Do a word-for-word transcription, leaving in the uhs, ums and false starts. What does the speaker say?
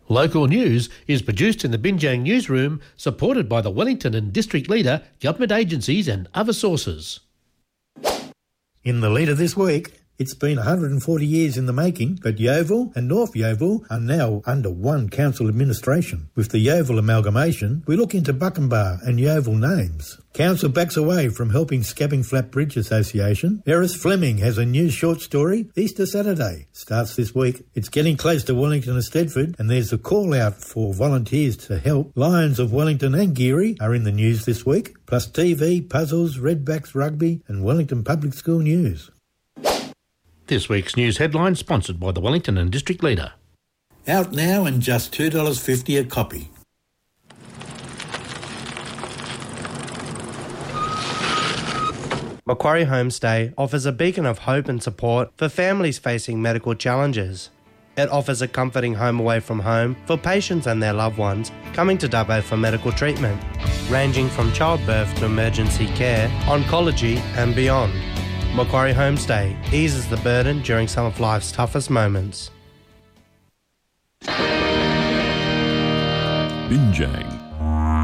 Local news is produced in the Binjang newsroom, supported by the Wellington and District Leader, government agencies and other sources. In the leader this week, it's been one hundred forty years in the making, but Yeovil and North Yeovil are now under one council administration. With the Yeovil amalgamation, we look into Buckenbar and Yeovil names. Council backs away from helping Scabbing Flat Bridge Association. Eris Fleming has a new short story, Easter Saturday. Starts this week. It's getting close to Wellington and Stedford, and there's a call out for volunteers to help. Lions of Wellington and Geary are in the news this week, plus T V, puzzles, Redbacks rugby and Wellington Public School news. This week's news headline sponsored by the Wellington and District Leader. Out now and just two dollars fifty a copy. Macquarie Homestay offers a beacon of hope and support for families facing medical challenges. It offers a comforting home away from home for patients and their loved ones coming to Dubbo for medical treatment, ranging from childbirth to emergency care, oncology and beyond. Macquarie Homestay eases the burden during some of life's toughest moments. Binjang.